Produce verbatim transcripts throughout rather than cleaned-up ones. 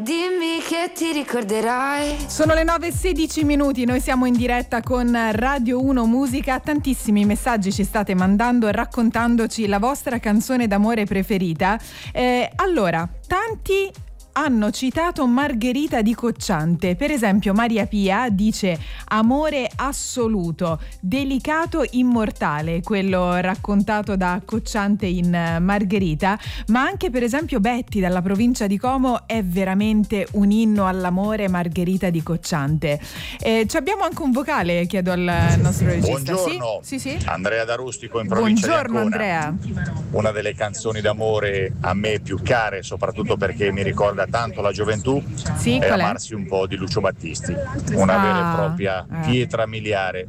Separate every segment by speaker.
Speaker 1: dimmi che ti ricorderai.
Speaker 2: Sono le nove e sedici minuti, noi siamo in diretta con Radio uno Musica. Tantissimi messaggi ci state mandando raccontandoci la vostra canzone d'amore preferita. Eh, allora, tanti hanno citato Margherita di Cocciante. Per esempio Maria Pia dice amore assoluto, delicato, immortale, quello raccontato da Cocciante in Margherita. Ma anche per esempio Betty dalla provincia di Como è veramente un inno all'amore, Margherita di Cocciante. Eh, ci abbiamo anche un vocale, chiedo al nostro regista.
Speaker 3: Buongiorno,
Speaker 2: sì? Sì, sì.
Speaker 3: Andrea da Rustico in provincia
Speaker 2: Buongiorno,
Speaker 3: di Ancona.
Speaker 2: Andrea.
Speaker 3: Una delle canzoni d'amore a me più care, soprattutto perché mi ricorda tanto la gioventù,
Speaker 2: Sì,
Speaker 3: è
Speaker 2: qual è?
Speaker 3: Amarsi un po' di Lucio Battisti, una
Speaker 2: Ah,
Speaker 3: vera e propria
Speaker 2: eh.
Speaker 3: pietra miliare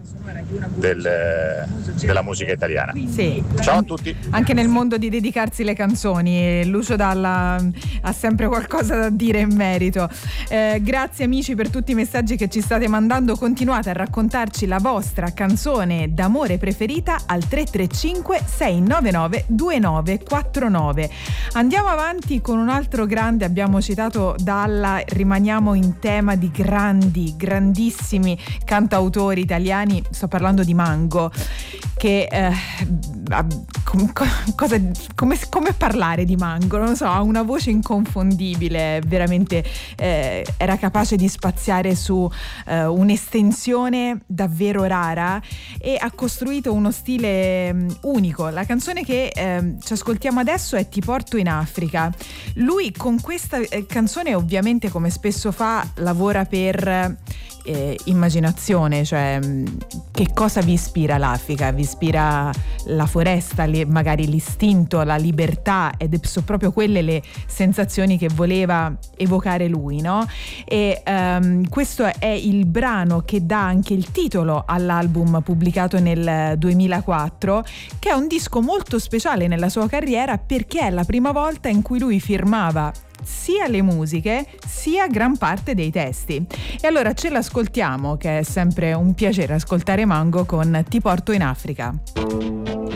Speaker 3: del, della musica italiana.
Speaker 2: Sì.
Speaker 3: Ciao a tutti.
Speaker 2: Anche nel mondo di dedicarsi le canzoni, Lucio Dalla ha sempre qualcosa da dire in merito. Eh, grazie amici per tutti i messaggi che ci state mandando. Continuate a raccontarci la vostra canzone d'amore preferita al tre tre cinque sei nove nove due nove quattro nove. Andiamo avanti con un altro grande. Abbiamo citato Dalla, rimaniamo in tema di grandi, grandissimi cantautori italiani. Sto parlando di Mango, che eh, com, cosa, come, come parlare di Mango, non so, ha una voce inconfondibile, veramente eh, era capace di spaziare su eh, un'estensione davvero rara e ha costruito uno stile um, unico. La canzone che eh, ci ascoltiamo adesso è Ti porto in Africa. Lui con questa eh, canzone ovviamente, come spesso fa, lavora per Eh, immaginazione, cioè che cosa vi ispira l'Africa? Vi ispira la foresta, le, magari l'istinto, la libertà, ed sono proprio quelle le sensazioni che voleva evocare lui, no? E um, questo è il brano che dà anche il titolo all'album pubblicato nel duemilaquattro, che è un disco molto speciale nella sua carriera perché è la prima volta in cui lui firmava sia le musiche sia gran parte dei testi. E allora ce l'ascoltiamo, che è sempre un piacere ascoltare Mango con Ti porto in Africa.